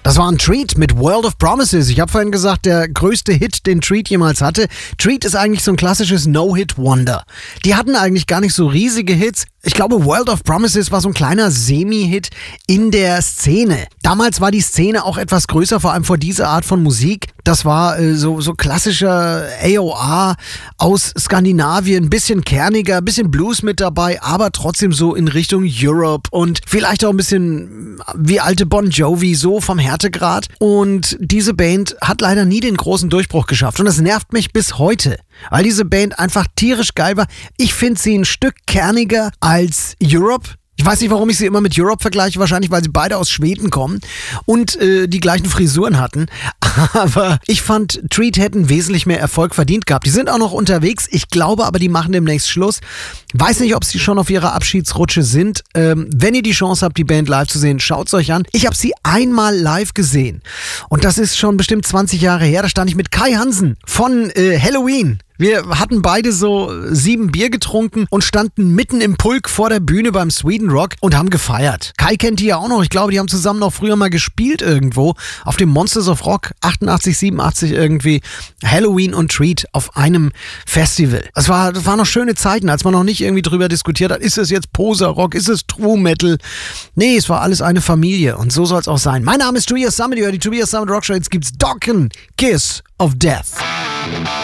Das war ein Treat mit World of Promises. Ich habe vorhin gesagt, der größte Hit, den Treat jemals hatte. Treat ist eigentlich so ein klassisches No-Hit-Wonder. Die hatten eigentlich gar nicht so riesige Hits. Ich glaube, World of Promises war so ein kleiner Semi-Hit in der Szene. Damals war die Szene auch etwas größer, vor allem vor dieser Art von Musik. Das war so klassischer AOR aus Skandinavien, ein bisschen kerniger, ein bisschen Blues mit dabei, aber trotzdem so in Richtung Europe und vielleicht auch ein bisschen wie alte Bon Jovi, so vom Härtegrad. Und diese Band hat leider nie den großen Durchbruch geschafft und das nervt mich bis heute, weil diese Band einfach tierisch geil war. Ich finde sie ein Stück kerniger als Europe. Ich weiß nicht, warum ich sie immer mit Europe vergleiche, wahrscheinlich, weil sie beide aus Schweden kommen und die gleichen Frisuren hatten. Aber ich fand, Treat hätten wesentlich mehr Erfolg verdient gehabt. Die sind auch noch unterwegs, ich glaube aber, die machen demnächst Schluss. Weiß nicht, ob sie schon auf ihrer Abschiedsrutsche sind. Wenn ihr die Chance habt, die Band live zu sehen, schaut es euch an. Ich habe sie einmal live gesehen und das ist schon bestimmt 20 Jahre her. Da stand ich mit Kai Hansen von Helloween. Wir hatten beide so 7 Bier getrunken und standen mitten im Pulk vor der Bühne beim Sweden Rock und haben gefeiert. Kai kennt die ja auch noch. Ich glaube, die haben zusammen noch früher mal gespielt irgendwo auf dem Monsters of Rock 88, 87 irgendwie. Helloween und Treat auf einem Festival. Das waren noch schöne Zeiten, als man noch nicht irgendwie drüber diskutiert hat, ist es jetzt Poser-Rock, ist es True Metal? Nee, es war alles eine Familie und so soll es auch sein. Mein Name ist Tobias Sammet, ihr hört die Tobias Sammet Rock Show. Jetzt gibt's Dokken, Kiss of Death.